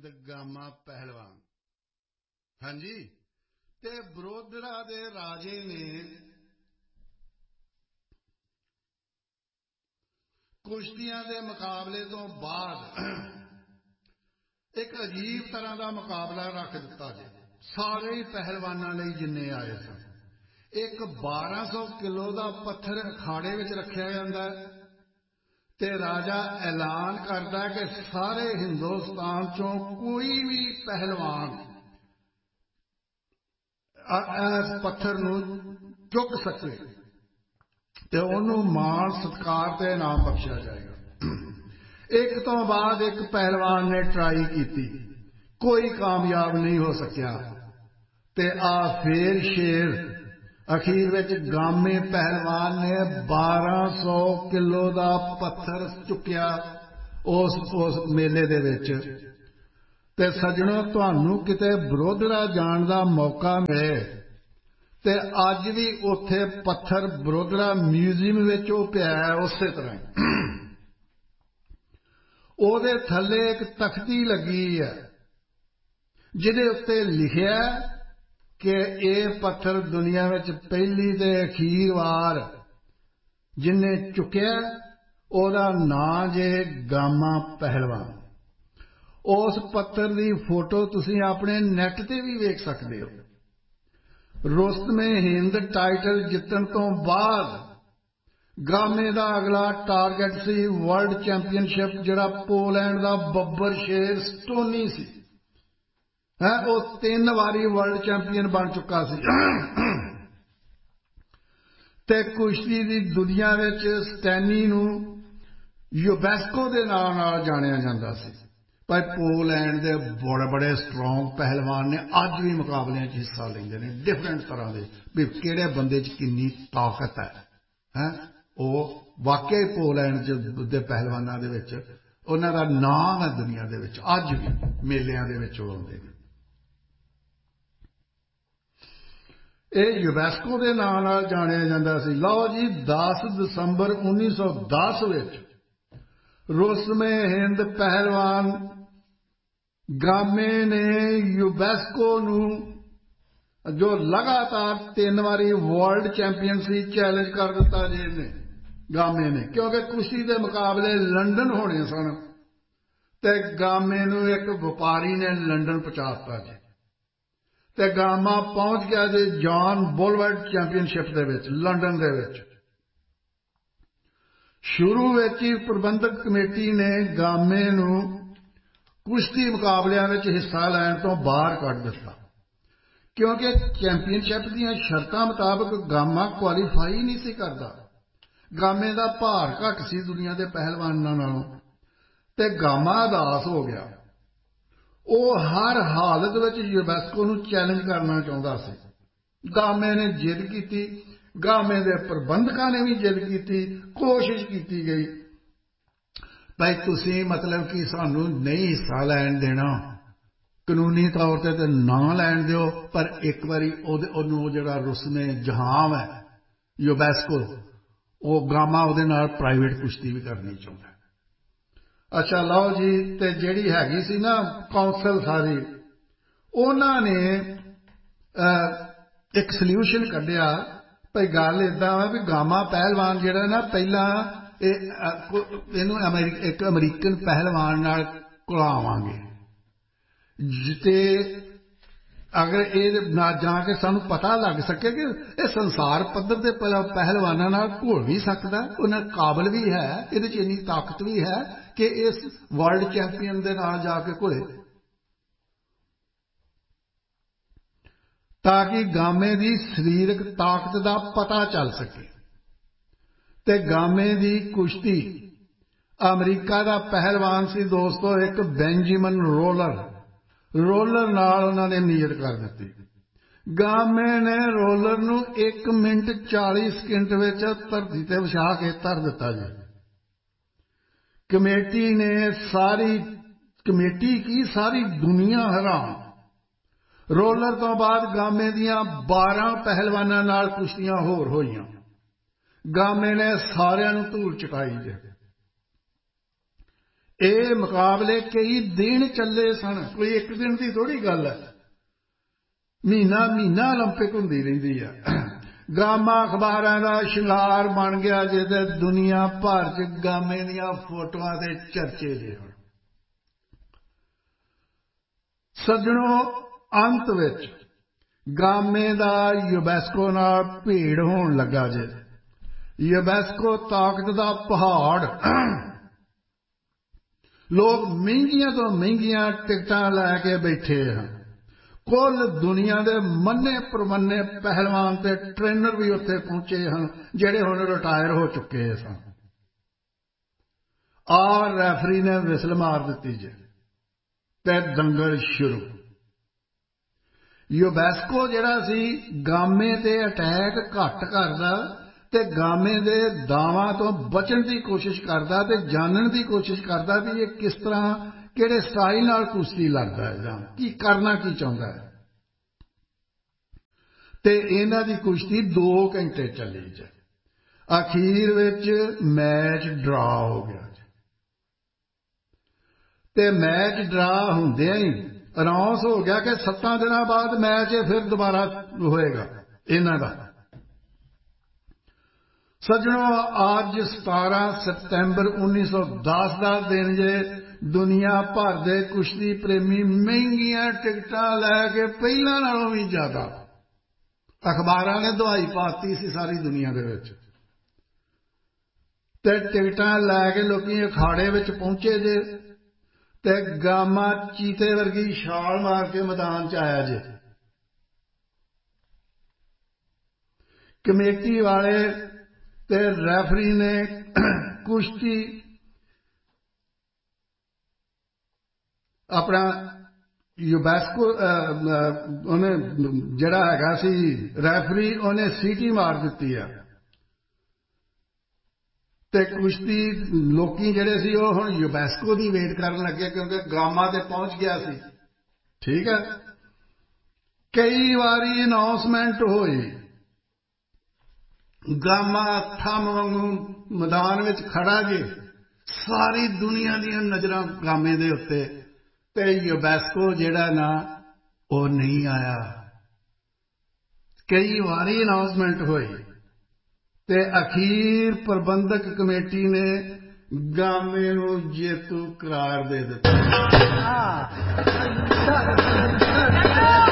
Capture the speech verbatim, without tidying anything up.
Hind gamma पहलवान। हाँ जी, ते बरोदरा दे राजे ने कुश्तियां दे मुकाबले तो बाद एक अजीब तरह का मुकाबला रख दिता जी। सारे ही पहलवानों लई जिन्ने आए सन, एक बारह सौ किलो का पत्थर अखाड़े विच रखा जाता है ते राजा ऐलान करता कि सारे हिंदुस्तान चों कोई भी पहलवान इस पत्थर नूं चुक सके ते उन्होंने मान सत्कार ते इनाम बख्शा जाएगा। एक तो बाद एक पहलवान ने ट्राई की, कोई कामयाब नहीं हो सकिया ते आ फिर शेर अखीर विच गामे पहलवान ने बारह सौ किलो का पत्थर चुकिया उस उस मेले दे विच। ते सज्जणों, तुहानू किते बरोदरा जाण दा मौका मिले ते अज भी उत्थे पत्थर बरोदरा म्यूजियम विच ओ पिया है उसे तरह। ओदे थल्ले एक तख्ती लगी है जिहदे उत्ते लिखिया कि यह पत्थर दुनिया में पहली ते अखीर वार जिन्हें चुकिया ओदा नां जे गामा पहलवान। उस पत्थर की फोटो तुसी अपने नेट ते भी वेख सकते हो। रुस्तमे हिंद टाइटल जितन तो बाद गामे का अगला टारगेट सी वर्ल्ड चैंपीयनशिप, जिहड़ा पोलैंड का बब्बर शेर स्टोनी सी है, वो तीन वारी वर्ल्ड चैंपीयन बन चुका सी। ते कुश्ती की दुनिया विच स्टैनी नूं यूबेस्को के नाम नाल जानिया जांदा सी। पर पोलैंड के बड़े बड़े स्ट्रोंग पहलवान ने अज भी मुकाबले हिस्सा लेंदे ने, डिफरेंट तरह के भी किहड़े बंदे च कितनी ताकत है है वो वाकई पोलैंड के पहलवानों दे विच उन्हां दा नाम है दुनिया दे विच, अज भी मेलियां दे विच आउंदे ने। यह यूबेस्को के नाम नाल जानिया जांदा सी। लो जी, दस दिसंबर उन्नीस सौ दस विच रुस्तमे हिंद पहलवान गामे ने यूबेस्को नूं जो लगातार तीन वारी वर्ल्ड चैंपीयन सी चैलेंज कर दिता जी ने गामे ने, क्योंकि कुश्ती के मुकाबले लंडन होने सन ते गामे नूं एक व्यापारी ने लंडन पहुंचाता जी ते गामा पहुंच गया जी जॉन बुलवर्ड चैंपीयनशिप दे विच लंडन दे विच। शुरू विच ही प्रबंधक कमेटी ने गामे नूं कुश्ती मुकाबलियां विच हिस्सा लैण तो बाहर कढ दिता, क्योंकि चैंपीयनशिप दीयां शर्तां मुताबक गामा क्वालीफाई नहीं सी करदा। गामे दा भार घट सी दुनिया के पहलवानों नालों ते गामा उदास हो गया। वो हर हालत विच यूबेस्को नूं चैलेंज करना चाहता सी। गामे ने जिद की, गामे के प्रबंधकों ने भी जिद की, कोशिश की गई भाई तुसी मतलब कि सानू नहीं हिस्सा लैन देना, कानूनी तौर पर तो ना लैन दिओ, पर एक बारी ओनू जिहड़ा रुस्तमे जहां है यूबेस्को, वो गामा उहदे नाल प्राइवेट कुश्ती भी करनी चाहता। अच्छा लो जी, ते जिहड़ी हैगी सी ना कौंसल सारी, उन्हां ने एक सल्यूशन कढ़िया भाई गल इदां वा भी गामा पहलवान जिहड़ा ना पहला इहनूं अमेरिका एक अमरीकन पहलवान नाल घुलावांगे ते अगर ये ना जाके सानू पता लग सके कि यह संसार पद्धर के पहलवानों नाल घुल भी सकता, उन्हें काबिल भी है, ये इन्नी ताकत भी है कि इस वर्ल्ड चैंपीयन के नाल जाके घुले, ताकि गामे की शरीरक ताकत का पता चल सके। ते गामे की कुश्ती अमरीका का पहलवान सी दोस्तों, एक बेंजामिन रोलर रोलर नाल उन्होंने नीयत कर दी। गामे ने रोलर नूं एक मिनट चाली सकिंट विच धरती ते विछा के धर दिता जी। कमेटी ने सारी कमेटी की सारी दुनिया हैरान। रोलर तो बाद गामे दियां बारह पहलवानों नाल कुश्तियां होर होईयां। गामे ने सारियां नूं धूल चटाई जे। ਇਹ ਮੁਕਾਬਲੇ ਕਈ ਦਿਨ ਚੱਲੇ ਸਨ, ਕੋਈ ਇੱਕ ਦਿਨ ਦੀ ਥੋੜ੍ਹੀ ਗੱਲ ਹੈ। ਮਹੀਨਾ ਮਹੀਨਾ ਓਲੰਪਿਕ ਹੁੰਦੀ ਰਹਿੰਦੀ ਆ। ਗਾਮਾ ਅਖਬਾਰਾਂ ਦਾ ਸ਼ਿੰਗਾਰ ਬਣ ਗਿਆ ਜੇ ਤੇ ਦੁਨੀਆ ਭਰ ਚ ਗਾਮੇ ਦੀਆਂ ਫੋਟੋਆਂ ਦੇ ਚਰਚੇ ਜੇ ਹੁਣ। ਸੱਜਣੋ, ਅੰਤ ਵਿੱਚ ਗਾਮੇ ਦਾ ਯੂਨੈਸਕੋ ਨਾਲ ਭੇੜ ਹੋਣ ਲੱਗਾ ਜੇ। ਯੂਨੈਸਕੋ ਤਾਕਤ ਦਾ ਪਹਾੜ, ਲੋਕ ਮਹਿੰਗੀਆਂ ਤੋਂ ਮਹਿੰਗੀਆਂ ਟਿਕਟਾਂ ਲੈ ਕੇ ਬੈਠੇ ਹਨ। ਕੁੱਲ ਦੁਨੀਆ ਦੇ ਮੰਨੇ ਪ੍ਰਮੰਨੇ ਪਹਿਲਵਾਨ ਤੇ ਟ੍ਰੇਨਰ ਵੀ ਉੱਥੇ ਪਹੁੰਚੇ ਹਨ, ਜਿਹੜੇ ਹੁਣ ਰਿਟਾਇਰ ਹੋ ਚੁੱਕੇ ਸਨ। ਆਰ ਰੈਫਰੀ ਨੇ ਵਿਸਲ ਮਾਰ ਦਿੱਤੀ ਜੇ ਤੇ ਦੰਗਲ ਸ਼ੁਰੂ। ਯੂਨੈਸਕੋ ਜਿਹੜਾ ਸੀ ਗਾਮੇ ਤੇ ਅਟੈਕ ਘੱਟ ਕਰਦਾ ਤੇ ਗਾਮੇ ਦੇ ਦਾਵਾਂ ਤੋਂ ਬਚਣ ਦੀ ਕੋਸ਼ਿਸ਼ ਕਰਦਾ ਤੇ ਜਾਣਨ ਦੀ ਕੋਸ਼ਿਸ਼ ਕਰਦਾ ਵੀ ਇਹ ਕਿਸ ਤਰ੍ਹਾਂ, ਕਿਹੜੇ ਸਟਾਈਲ ਨਾਲ ਕੁਸ਼ਤੀ ਲੜਦਾ ਹੈ ਜਾਂ ਕੀ ਕਰਨਾ ਕੀ ਚਾਹੁੰਦਾ ਹੈ। ਤੇ ਇਹਨਾਂ ਦੀ ਕੁਸ਼ਤੀ ਦੋ ਘੰਟੇ ਚੱਲੀ ਜੇ। ਅਖੀਰ ਵਿੱਚ ਮੈਚ ਡਰਾ ਹੋ ਗਿਆ ਜੀ ਤੇ ਮੈਚ ਡਰਾ ਹੁੰਦਿਆਂ ਹੀ ਅਨਾਉਂਸ ਹੋ ਗਿਆ ਕਿ ਸੱਤਾਂ ਦਿਨਾਂ ਬਾਅਦ ਮੈਚ ਫਿਰ ਦੁਬਾਰਾ ਹੋਏਗਾ ਇਹਨਾਂ ਦਾ। ਸੱਜਣੋ, ਅੱਜ ਸਤਾਰਾਂ ਸਤੰਬਰ ਉੱਨੀ ਸੌ ਦਸ ਦਾ ਦਿਨ ਜੇ। ਦੁਨੀਆ ਭਰ ਦੇ ਕੁਸ਼ਤੀ ਪ੍ਰੇਮੀ ਮਹਿੰਗੀਆਂ ਟਿਕਟਾਂ ਲੈ ਕੇ ਪਹਿਲਾਂ ਨਾਲੋਂ ਵੀ ਜ਼ਿਆਦਾ, ਅਖਬਾਰਾਂ ਨੇ ਦਵਾਈ ਪਾਤੀ ਸੀ ਸਾਰੀ ਦੁਨੀਆ ਦੇ ਵਿੱਚ, ਤੇ ਟਿਕਟਾਂ ਲੈ ਕੇ ਲੋਕੀ ਅਖਾੜੇ ਵਿੱਚ ਪਹੁੰਚੇ ਜੇ ਤੇ ਗਾਮਾ ਚੀਤੇ ਵਰਗੀ ਛਾਲ ਮਾਰ ਕੇ ਮੈਦਾਨ ਚ ਆਇਆ ਜੇ। ਕਮੇਟੀ ਵਾਲੇ ਤੇ ਰੈਫਰੀ ਨੇ ਕੁਸ਼ਤੀ ਆਪਣਾ ਯੂਨੈਸਕੋ ਉਹਨੇ ਜਿਹੜਾ ਹੈਗਾ ਸੀ ਰੈਫਰੀ, ਉਹਨੇ ਸੀਟੀ ਮਾਰ ਦਿੱਤੀ ਆ ਤੇ ਕੁਸ਼ਤੀ ਲੋਕੀ ਜਿਹੜੇ ਸੀ ਉਹ ਹੁਣ ਯੂਨੈਸਕੋ ਦੀ ਵੇਟ ਕਰਨ ਲੱਗੇ, ਕਿਉਂਕਿ ਗਾਮਾ ਤੇ ਪਹੁੰਚ ਗਿਆ ਸੀ। ਠੀਕ ਹੈ, ਕਈ ਵਾਰੀ ਅਨਾਉਂਸਮੈਂਟ ਹੋਈ, ਗਾਮਾ ਥੰਮ ਵਾਂਗੂ ਮੈਦਾਨ ਵਿੱਚ ਖੜਾ ਜੇ, ਸਾਰੀ ਦੁਨੀਆ ਦੀਆਂ ਨਜ਼ਰਾਂ ਗਾਮੇ ਦੇ ਉੱਤੇ, ਤੇ ਯੂਨੈਸਕੋ ਜਿਹੜਾ ਨਾ ਉਹ ਨਹੀਂ ਆਇਆ। ਕਈ ਵਾਰੀ ਅਨਾਉਂਸਮੈਂਟ ਹੋਈ ਤੇ ਅਖੀਰ ਪ੍ਰਬੰਧਕ ਕਮੇਟੀ ਨੇ ਗਾਮੇ ਨੂੰ ਜੇਤੂ ਕਰਾਰ ਦੇ ਦਿੱਤਾ।